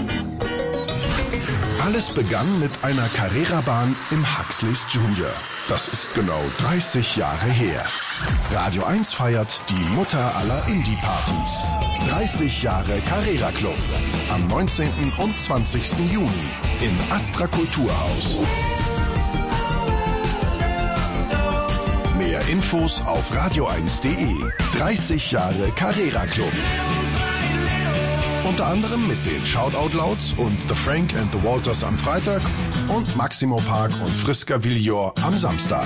Alles begann mit einer Carrera-Bahn im Huxleys Junior. Das ist genau 30 Jahre her. Radio 1 feiert die Mutter aller Indie-Partys. 30 Jahre Carrera Club. Am 19. und 20. Juni im Astra Kulturhaus. Mehr Infos auf radio1.de. 30 Jahre Carrera Club. Unter anderem mit den Shoutout Louds und The Frank and the Walters am Freitag und Maximo Park und Friska Villor am Samstag.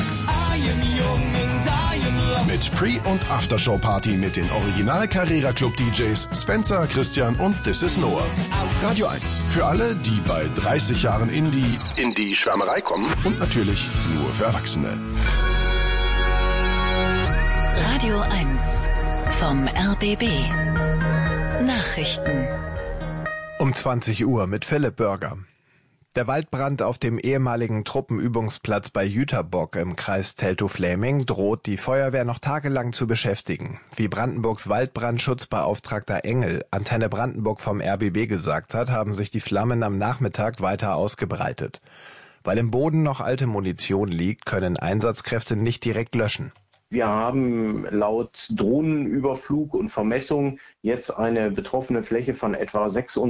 Mit Pre- und Aftershow-Party mit den Original Carrera Club DJs Spencer, Christian und This is Noah. Radio 1 für alle, die bei 30 Jahren in die Schwärmerei kommen und natürlich nur für Erwachsene. Radio 1 vom RBB. Nachrichten. Um 20 Uhr mit Philipp Bürger. Der Waldbrand auf dem ehemaligen Truppenübungsplatz bei Jüterbock im Kreis Teltow-Fläming droht die Feuerwehr noch tagelang zu beschäftigen. Wie Brandenburgs Waldbrandschutzbeauftragter Engel Antenne Brandenburg vom RBB gesagt hat, haben sich die Flammen am Nachmittag weiter ausgebreitet. Weil im Boden noch alte Munition liegt, können Einsatzkräfte nicht direkt löschen. Wir haben laut Drohnenüberflug und Vermessung jetzt eine betroffene Fläche von etwa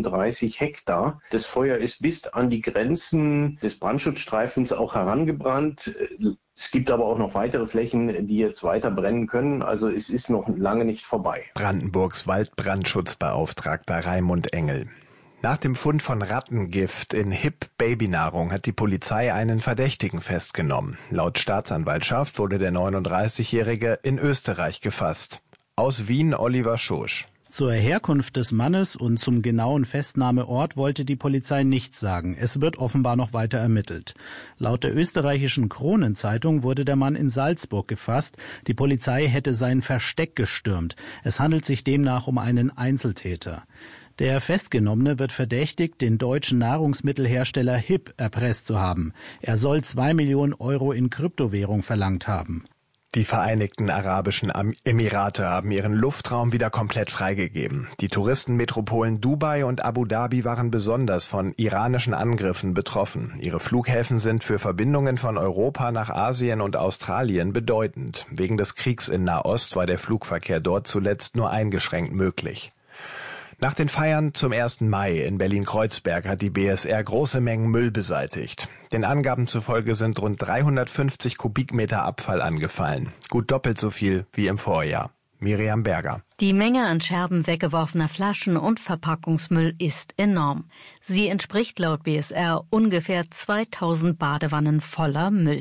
36 Hektar. Das Feuer ist bis an die Grenzen des Brandschutzstreifens auch herangebrannt. Es gibt aber auch noch weitere Flächen, die jetzt weiter brennen können. Also es ist noch lange nicht vorbei. Brandenburgs Waldbrandschutzbeauftragter Raimund Engel. Nach dem Fund von Rattengift in HIP-Babynahrung hat die Polizei einen Verdächtigen festgenommen. Laut Staatsanwaltschaft wurde der 39-Jährige in Österreich gefasst. Aus Wien Oliver Schosch. Zur Herkunft des Mannes und zum genauen Festnahmeort wollte die Polizei nichts sagen. Es wird offenbar noch weiter ermittelt. Laut der österreichischen Kronenzeitung wurde der Mann in Salzburg gefasst. Die Polizei hätte sein Versteck gestürmt. Es handelt sich demnach um einen Einzeltäter. Der Festgenommene wird verdächtigt, den deutschen Nahrungsmittelhersteller HIP erpresst zu haben. Er soll 2 Millionen Euro in Kryptowährung verlangt haben. Die Vereinigten Arabischen Emirate haben ihren Luftraum wieder komplett freigegeben. Die Touristenmetropolen Dubai und Abu Dhabi waren besonders von iranischen Angriffen betroffen. Ihre Flughäfen sind für Verbindungen von Europa nach Asien und Australien bedeutend. Wegen des Kriegs in Nahost war der Flugverkehr dort zuletzt nur eingeschränkt möglich. Nach den Feiern zum 1. Mai in Berlin-Kreuzberg hat die BSR große Mengen Müll beseitigt. Den Angaben zufolge sind rund 350 Kubikmeter Abfall angefallen. Gut doppelt so viel wie im Vorjahr. Miriam Berger. Die Menge an Scherben weggeworfener Flaschen und Verpackungsmüll ist enorm. Sie entspricht laut BSR ungefähr 2000 Badewannen voller Müll.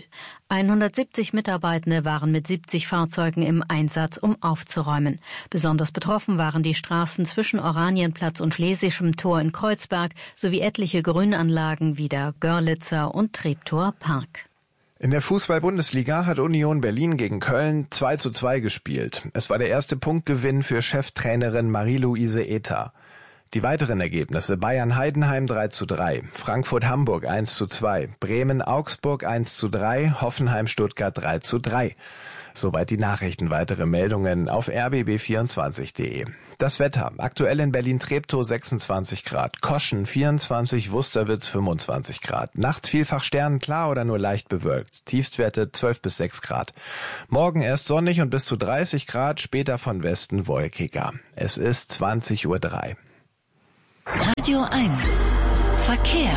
170 Mitarbeitende waren mit 70 Fahrzeugen im Einsatz, um aufzuräumen. Besonders betroffen waren die Straßen zwischen Oranienplatz und Schlesischem Tor in Kreuzberg sowie etliche Grünanlagen wie der Görlitzer und Treptower Park. In der Fußball-Bundesliga hat Union Berlin gegen Köln 2:2 gespielt. Es war der erste Punktgewinn für Cheftrainerin Marie-Louise Ether. Die weiteren Ergebnisse: Bayern-Heidenheim 3:3, Frankfurt-Hamburg 1:2, Bremen-Augsburg 1:3, Hoffenheim-Stuttgart 3:3. Soweit die Nachrichten. Weitere Meldungen auf rbb24.de. Das Wetter. Aktuell in Berlin-Treptow 26 Grad, Koschen 24, Wusterwitz 25 Grad. Nachts vielfach sternenklar oder nur leicht bewölkt. Tiefstwerte 12 bis 6 Grad. Morgen erst sonnig und bis zu 30 Grad, später von Westen wolkiger. Es ist 20:03 Uhr. Radio 1. Verkehr.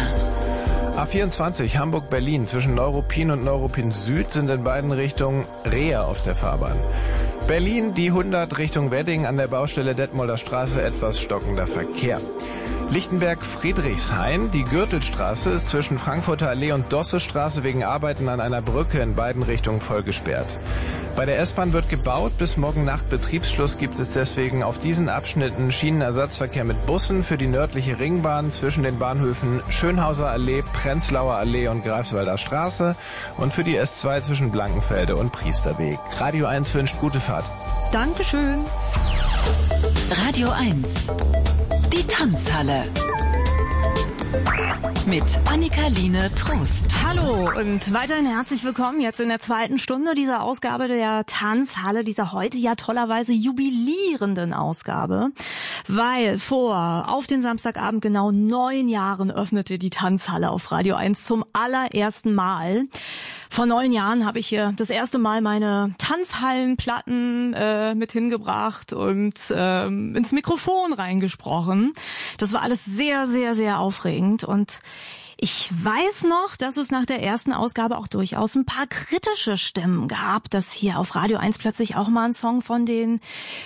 A24 Hamburg-Berlin zwischen Neuruppin und Neuruppin Süd sind in beiden Richtungen Rehe auf der Fahrbahn. Berlin die 100 Richtung Wedding an der Baustelle Detmolder Straße etwas stockender Verkehr. Lichtenberg-Friedrichshain, die Gürtelstraße ist zwischen Frankfurter Allee und Dossestraße wegen Arbeiten an einer Brücke in beiden Richtungen voll gesperrt. Bei der S-Bahn wird gebaut, bis morgen Nacht Betriebsschluss gibt es deswegen auf diesen Abschnitten Schienenersatzverkehr mit Bussen für die nördliche Ringbahn zwischen den Bahnhöfen Schönhauser Allee, Prenzlauer Allee und Greifswalder Straße und für die S2 zwischen Blankenfelde und Priesterweg. Radio 1 wünscht gute Fahrt. Dankeschön. Radio 1. Die Tanzhalle. Mit Annika-Line Trost. Hallo und weiterhin herzlich willkommen jetzt in der zweiten Stunde dieser Ausgabe der Tanzhalle, dieser heute ja tollerweise jubilierenden Ausgabe, weil auf den Samstagabend genau 9 Jahren öffnete die Tanzhalle auf Radio 1 zum allerersten Mal. Vor 9 Jahren habe ich hier das erste Mal meine Tanzhallenplatten mit hingebracht und ins Mikrofon reingesprochen. Das war alles sehr, sehr, sehr aufregend und ich weiß noch, dass es nach der ersten Ausgabe auch durchaus ein paar kritische Stimmen gab, dass hier auf Radio 1 plötzlich auch mal ein Song von den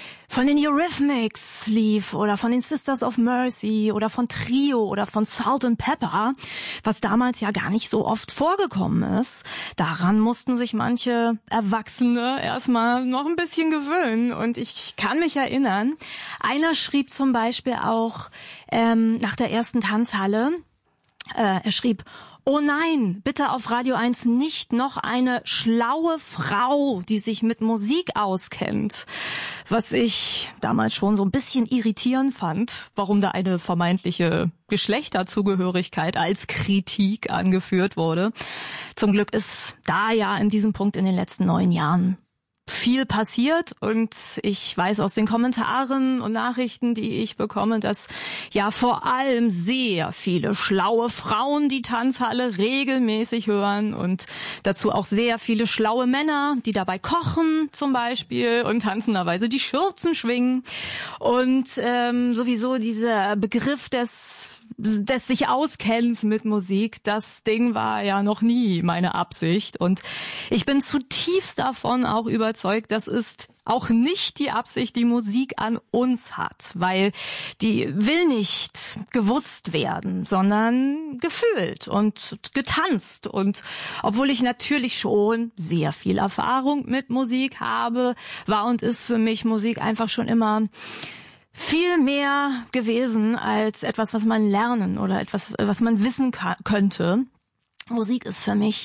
Eurythmics lief oder von den Sisters of Mercy oder von Trio oder von Salt and Pepper, was damals ja gar nicht so oft vorgekommen ist. Daran mussten sich manche Erwachsene erstmal noch ein bisschen gewöhnen und ich kann mich erinnern, einer schrieb zum Beispiel auch nach der ersten Tanzhalle, er schrieb: Oh nein, bitte auf Radio 1 nicht noch eine schlaue Frau, die sich mit Musik auskennt. Was ich damals schon so ein bisschen irritierend fand, warum da eine vermeintliche Geschlechterzugehörigkeit als Kritik angeführt wurde. Zum Glück ist da ja in diesem Punkt in den letzten 9 Jahren viel passiert und ich weiß aus den Kommentaren und Nachrichten, die ich bekomme, dass ja vor allem sehr viele schlaue Frauen die Tanzhalle regelmäßig hören und dazu auch sehr viele schlaue Männer, die dabei kochen zum Beispiel und tanzenderweise die Schürzen schwingen und sowieso dieser Begriff des sich auskennt mit Musik, das Ding war ja noch nie meine Absicht und ich bin zutiefst davon auch überzeugt, das ist auch nicht die Absicht, die Musik an uns hat, weil die will nicht gewusst werden, sondern gefühlt und getanzt und obwohl ich natürlich schon sehr viel Erfahrung mit Musik habe, war und ist für mich Musik einfach schon immer viel mehr gewesen als etwas, was man lernen oder etwas, was man wissen könnte. Musik ist für mich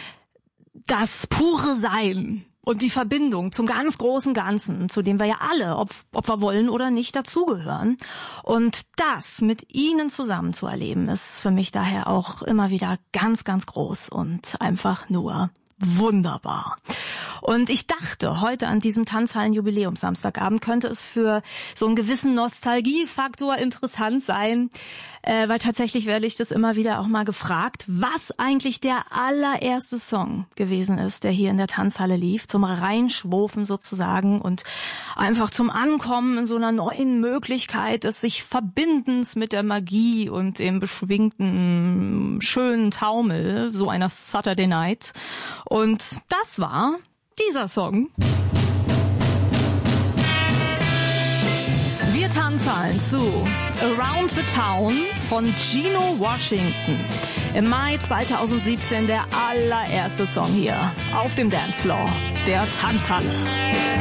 das pure Sein und die Verbindung zum ganz großen Ganzen, zu dem wir ja alle, ob wir wollen oder nicht, dazugehören. Und das mit Ihnen zusammen zu erleben, ist für mich daher auch immer wieder ganz, ganz groß und einfach nur wunderbar. Und ich dachte, heute an diesem Tanzhallen-Jubiläum Samstagabend könnte es für so einen gewissen Nostalgiefaktor interessant sein, weil tatsächlich werde ich das immer wieder auch mal gefragt, was eigentlich der allererste Song gewesen ist, der hier in der Tanzhalle lief, zum Reinschwufen sozusagen und einfach zum Ankommen in so einer neuen Möglichkeit des sich Verbindens mit der Magie und dem beschwingten, schönen Taumel, so einer Saturday Night. Und das war dieser Song. Wir tanzen zu Around the Town von Gino Washington. Im Mai 2017 der allererste Song hier auf dem Dancefloor der Tanzhalle.